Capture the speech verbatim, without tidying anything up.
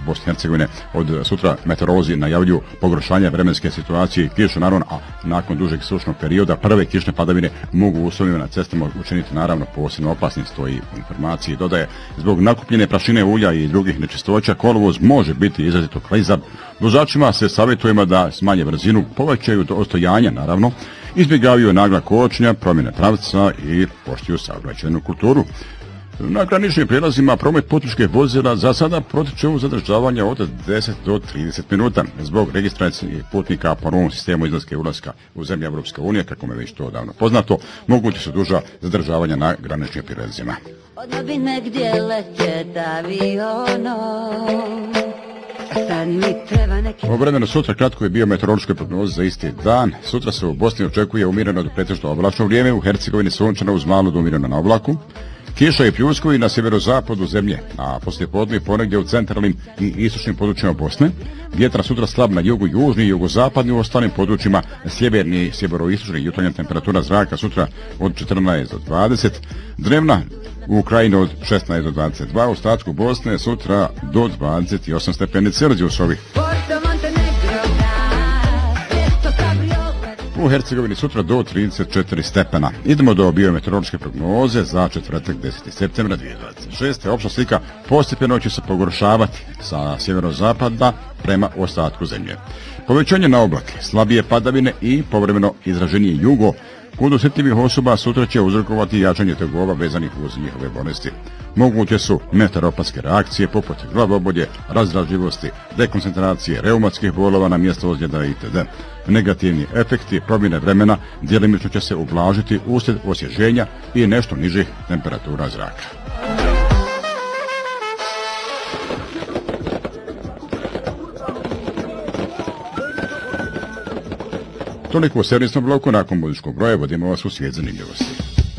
Bosne i Hercegovine. Od sutra meteorolozi najavljuju pogoršanje vremenske situacije i kišu, naravno, a nakon dužeg sušnog perioda prve kišne padavine mogu u uslovima na cestama učiniti naravno posebno opasnim, stoji u informaciji. Dodaje, zbog nakupljene prašine ulja i drugih nečistoća kolovoz može biti izrazito klizav. Vozačima se savjetujemo da smanje brzinu, povećaju dostojanja, naravno, izbjegavaju nagla kočnja, promjene pravca i poštuju saobraćajnu kulturu. Na graničnim prijelazima promet putničkih vozila za sada protiče u zadržavanje od deset do trideset minuta. Zbog registracije putnika po novom sistemu izlaska i ulaska u zemlje Evropske unije, kako me već to davno poznato, moguće su duža zadržavanja na graničnim prijelazima. Odmah bi negdje letjet avionom. U vremenu sutra kratko je bio meteorološke prognoze za isti dan. Sutra se u Bosni očekuje umjereno do pretežno oblačno vrijeme, u Hercegovini sunčano uz malo do umjereno na oblaku. Kiša i pljuskovi na sjeverozapadu zemlje, a poslijepodne ponegdje u centralnim i istočnim područjima Bosne. Vjetra sutra slab na jugu, južni i jugozapadni, u ostalim područjima sjeverni, sjeveroistočni. Jutarnja temperatura zraka sutra od četrnaest do dvadeset. Dnevna u Ukrajini od šesnaest do dvadeset dva, u ostatku Bosne sutra do dvadeset osam stepeni Celzijusovih. U Hercegovini sutra do trideset četiri stepena. Idemo do biometeorološke prognoze za četvrtak deseti septembra dvije tisuće dvadeset šeste. Opća slika postepeno će se pogoršavati sa sjeverozapada prema ostatku zemlje. Povećanje na oblake, slabije padavine i povremeno izraženije jugo kod osjetljivih osoba sutra će uzrokovati jačanje tegova vezanih uz njihove bolesti. Moguće su meteoropatske reakcije poput glavobolje, razdražljivosti, dekoncentracije, reumatskih bolova na mjesto ozljeda itd. Negativni efekti promjene vremena djelimično će se ublažiti uslijed osvježenja i nešto nižih temperatura zraka. Toliko u servisnom bloku, nakon muzičkog broja vodimo vas u svijet zanimljivosti.